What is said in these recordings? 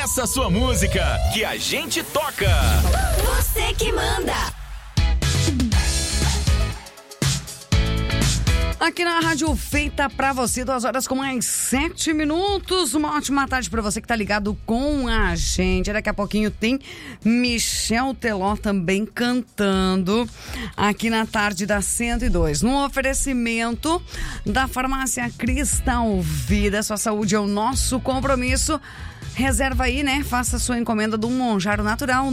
Peça sua música, que a gente toca. Você que manda. Aqui na Rádio Feita pra você, 2h mais 7. Uma ótima tarde pra você que tá ligado com a gente. Daqui a pouquinho tem Michel Teló também cantando aqui na tarde da 102. No oferecimento da farmácia Cristal Vida. Sua saúde é o nosso compromisso. Reserva aí, né? Faça sua encomenda do Monjaro Natural,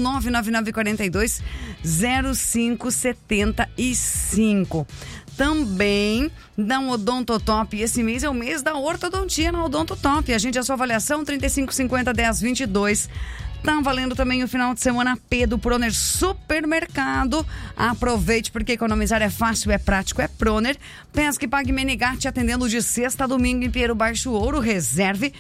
999420575. Também da Odontotop. Esse mês é o mês da ortodontia na Odontotop. Agende a sua avaliação, 3550-1022. Tá valendo também o final de semana P do Proner Supermercado. Aproveite, porque economizar é fácil, é prático, é Proner. Pesca e Pague Menegate, atendendo de sexta a domingo em Pinheiro Baixo Ouro. Reserve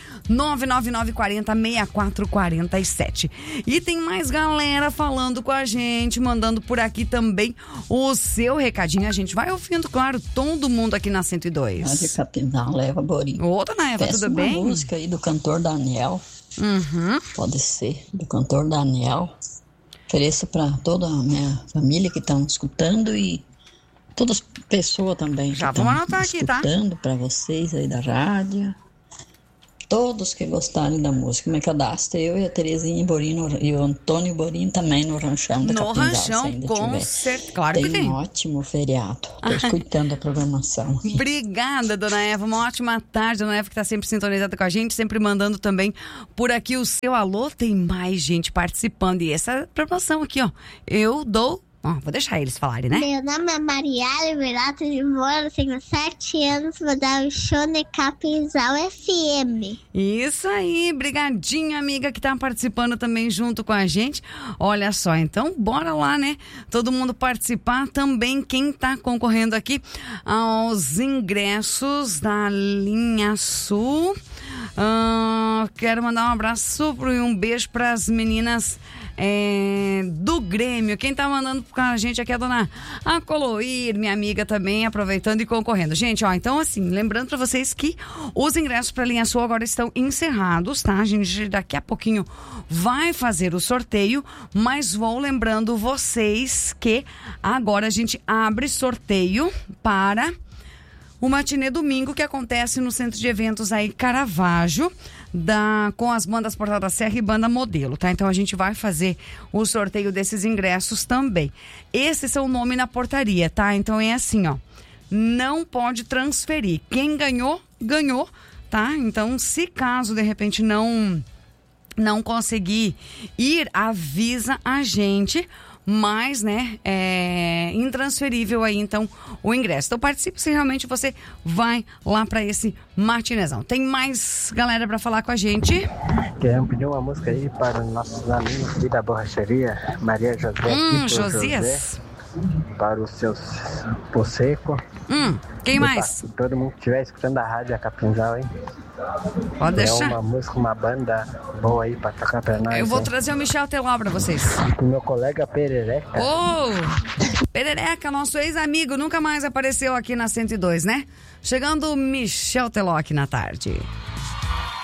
99940-6447. E tem mais galera falando com a gente, mandando por aqui também o seu recadinho. A gente vai ouvindo, claro, todo mundo aqui na 102. Rádio Capinal, Eva Borim. Ô, dona Eva, tudo bem? Uma música aí do cantor Daniel. Pode ser, do cantor Daniel. Ofereço para toda a minha família que estão escutando e todas as pessoas também. Já vamos anotar aqui, tá? Escutando para vocês aí da rádio. Todos que gostarem da música, me cadastro. Eu e a Terezinha Borim e o Antônio Borim também no Ranchão da Capinal. No Ranchão, com certeza. Claro que tem. Um ótimo feriado. Estou escutando a programação aqui. Obrigada, dona Eva. Uma ótima tarde, dona Eva, que está sempre sintonizada com a gente, sempre mandando também por aqui o seu alô. Tem mais gente participando. E essa promoção aqui, ó. Eu dou. Vou deixar eles falarem, né? Meu nome é Mariana Virato de Moura, tenho 7 anos, vou dar um show na Capinzal FM. Isso aí, brigadinha, amiga, que tá participando também junto com a gente. Olha só, então bora lá, né? Todo mundo participar também, quem tá concorrendo aqui aos ingressos da Linha Sul. Quero mandar um abraço e um beijo para as meninas do Grêmio. Quem tá mandando com a gente aqui é a dona Coloir, minha amiga também, aproveitando e concorrendo. Gente, então assim, lembrando para vocês que os ingressos para a Linha Sul agora estão encerrados, tá? A gente daqui a pouquinho vai fazer o sorteio, mas vou lembrando vocês que agora a gente abre sorteio para o matinê domingo, que acontece no Centro de Eventos aí Caravaggio, com as bandas Portal da Serra e Banda Modelo, tá? Então a gente vai fazer o sorteio desses ingressos também. Esses são o nome na portaria, tá? Então é assim, ó, não pode transferir. Quem ganhou, ganhou, tá? Então, se caso de repente não conseguir ir, avisa a gente. Mas, né, é intransferível aí, então, o ingresso. Então, participe se realmente você vai lá para esse matinezão. Tem mais galera para falar com a gente? Queremos pedir uma música aí para os nossos amigos aqui da borracharia, Maria José. Josias. José, para os seus Poseco. Quem mais? Para todo mundo que estiver escutando a rádio, a Capinzal, hein? Pode deixar. É uma música, uma banda boa aí pra tocar pra nós. Eu vou trazer o Michel Teló pra vocês. Com meu colega Perereca. Perereca, nosso ex-amigo, nunca mais apareceu aqui na 102, né? Chegando o Michel Teló aqui na tarde.